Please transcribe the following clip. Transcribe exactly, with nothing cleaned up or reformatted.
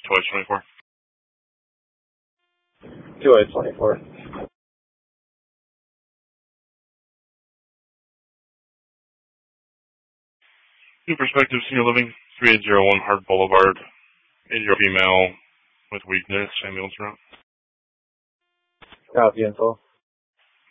two H twenty-four. two H twenty-four. New Perspective Senior Living, three eight zero one Hart Boulevard. eighty-year-old female with weakness, ambulance route. Copy info.